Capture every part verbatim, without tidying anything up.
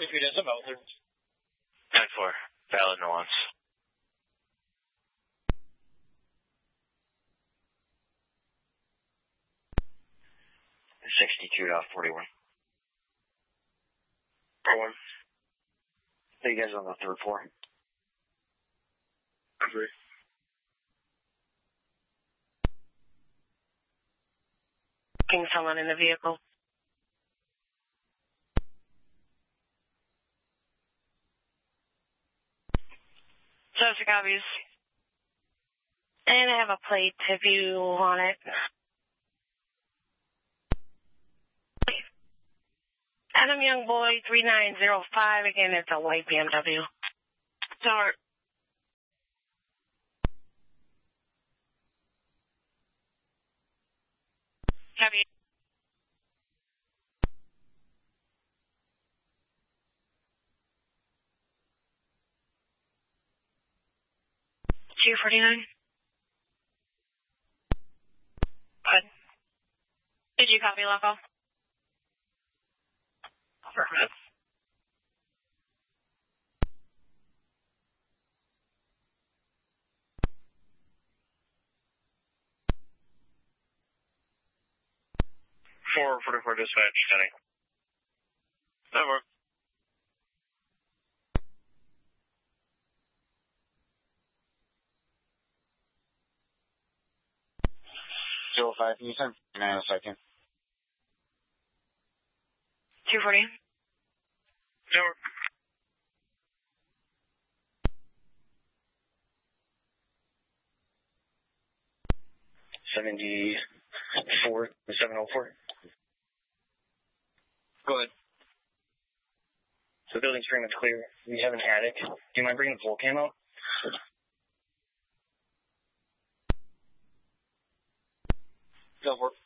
forty feet is about there. ten four. Valid nuance. sixty-two dot forty-one. forty-one. Are you guys on the third floor? Three. Seeing someone in the vehicle. Joseph copies. And I have a plate if you want it. Adam Youngboy, three nine zero five. Again, it's a white B M W. Sorry. Copy. two forty-nine. Good. Did you copy, Loco? Perfect. four forty-four dispatch, Kenny. That works. zero five, can you send nine a second? two forty. That works. seventy-four, seven oh four. Go ahead. So the building's pretty much clear. We have an attic. Do you mind bringing the full cam out? That works.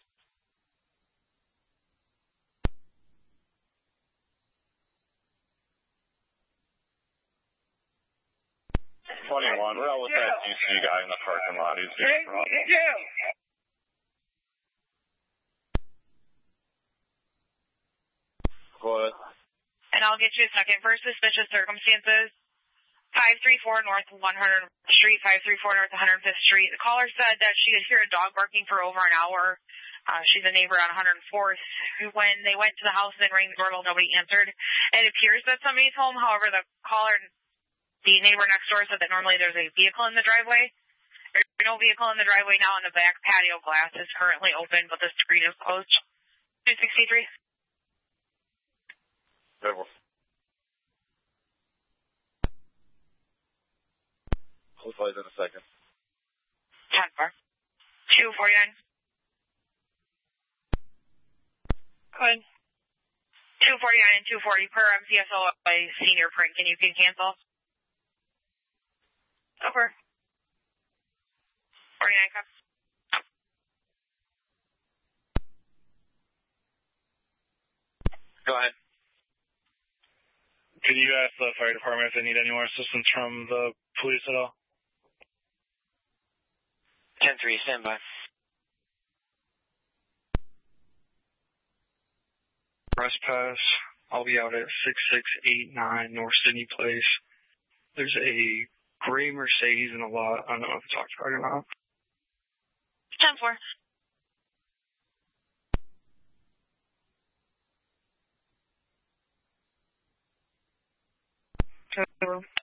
twenty-one. We're out with that D C guy in the parking lot. He's being rough. Go ahead. And I'll get you a second for suspicious circumstances. five three four North one hundredth Street, five three four North one hundred fifth Street. The caller said that she could hear a dog barking for over an hour. Uh, she's a neighbor on one hundred fourth. When they went to the house and rang the doorbell, nobody answered. It appears that somebody's home. However, the caller, the neighbor next door, said that normally there's a vehicle in the driveway. There's no vehicle in the driveway now, and the back patio glass is currently open, but the screen is closed. two sixty-three. That works. Hopefully in a second. ten four. two forty-nine. Good. two forty-nine and two forty per M C S O by senior print. Can you can cancel? Over. forty-nine cups. Go ahead. Can you ask the fire department if they need any more assistance from the police at all? ten three, stand by. Trespass. I'll be out at six six eight nine North Sydney Place. There's a gray Mercedes in the lot. I don't know if it's occupied or not. ten four. Hello.